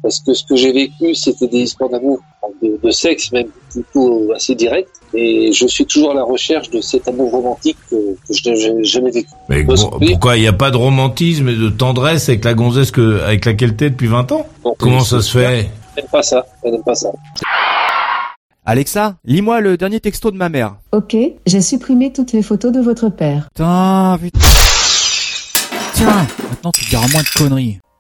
parce que ce que j'ai vécu, c'était des histoires d'amour, de sexe même plutôt assez direct, et je suis toujours à la recherche de cet amour romantique que je n'ai jamais vécu. Mais pourquoi il n'y a pas de romantisme et de tendresse avec la gonzesse avec laquelle t'es depuis 20 ans? Donc, comment ça se fait? Elle n'aime pas ça. Alexa, lis-moi le dernier texto de ma mère. Ok, j'ai supprimé toutes les photos de votre père. Putain. Tiens, maintenant tu diras moins de conneries.